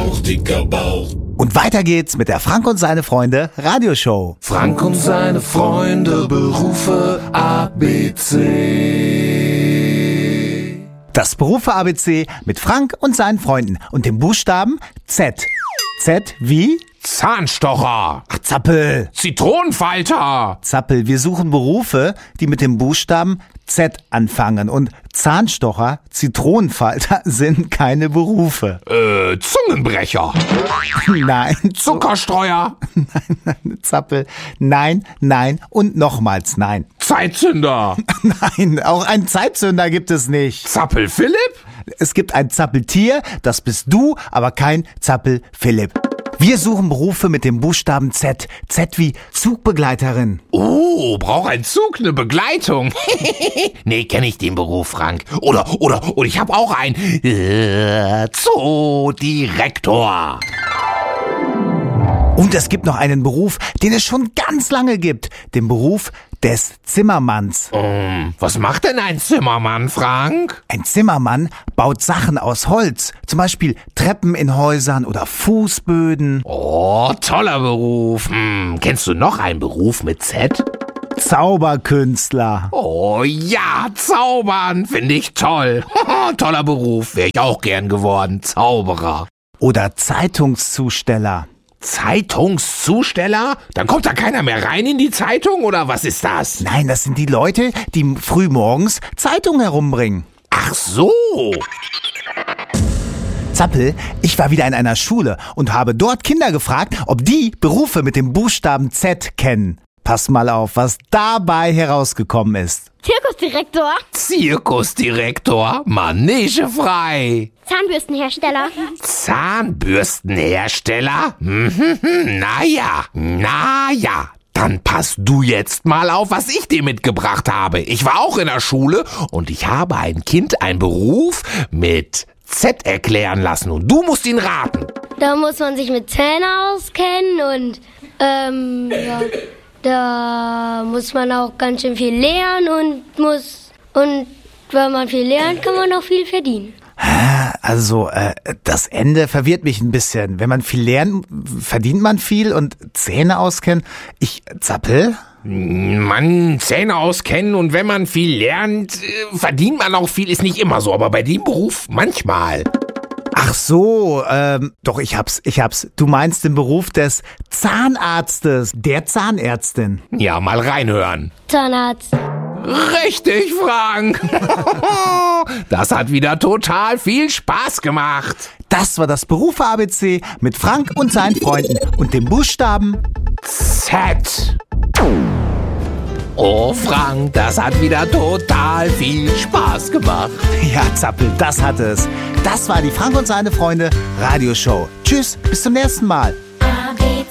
Bauch, dicker Bauch. Und weiter geht's mit der Frank und seine Freunde Radioshow. Frank und seine Freunde, Berufe ABC. Das Berufe ABC mit Frank und seinen Freunden und dem Buchstaben Z. Z wie? Zahnstocher, Ach, Zappel. Zitronenfalter. Zappel, wir suchen Berufe, die mit dem Buchstaben Z anfangen. Und Zahnstocher, Zitronenfalter sind keine Berufe. Zungenbrecher, Nein, Zuckerstreuer, Zappel. Nein, nein und nochmals nein. Zeitzünder, Nein, auch einen Zeitzünder gibt es nicht. Zappel Philipp. Es gibt ein Zappeltier, das bist du, aber kein Zappel Philipp. Wir suchen Berufe mit dem Buchstaben Z. Z wie Zugbegleiterin. Oh, braucht ein Zug eine Begleitung? Nee, kenne ich den Beruf, Frank. Oder ich habe auch einen Zoodirektor. Und es gibt noch einen Beruf, den es schon ganz lange gibt. Den Beruf des Zimmermanns. Was macht denn ein Zimmermann, Frank? Ein Zimmermann baut Sachen aus Holz. Zum Beispiel Treppen in Häusern oder Fußböden. Oh, toller Beruf. Kennst du noch einen Beruf mit Z? Zauberkünstler. Oh ja, zaubern, finde ich toll. Toller Beruf, wäre ich auch gern geworden, Zauberer. Oder Zeitungszusteller. Zeitungszusteller? Dann kommt da keiner mehr rein in die Zeitung, oder was ist das? Nein, das sind die Leute, die früh morgens Zeitungen herumbringen. Ach so. Zappel, ich war wieder in einer Schule und habe dort Kinder gefragt, ob die Berufe mit dem Buchstaben Z kennen. Pass mal auf, was dabei herausgekommen ist. Zirkusdirektor, Zirkusdirektor, manegefrei. Zahnbürstenhersteller, Zahnbürstenhersteller? Naja. Dann pass du jetzt mal auf, was ich dir mitgebracht habe. Ich war auch in der Schule und ich habe ein Kind einen Beruf mit Z erklären lassen und du musst ihn raten. da muss man sich mit Zähnen auskennen und ja, da muss man auch ganz schön viel lernen und wenn man viel lernt, kann man auch viel verdienen. Also, das Ende verwirrt mich ein bisschen. Wenn man viel lernt, verdient man viel und Zähne auskennen. Zappel? Man Zähne auskennen und wenn man viel lernt, verdient man auch viel, ist nicht immer so, aber bei dem Beruf manchmal. Ach so, doch, ich hab's. Du meinst den Beruf des Zahnarztes, der Zahnärztin. Ja, mal reinhören. Zahnarzt. Richtig, Frank. Das hat wieder total viel Spaß gemacht. Das war das Berufe ABC mit Frank und seinen Freunden und dem Buchstaben Z. Oh, Frank, das hat wieder total viel Spaß gemacht. Ja, Zappel, das hatte es. Das war die Frank und seine Freunde Radioshow. Tschüss, bis zum nächsten Mal.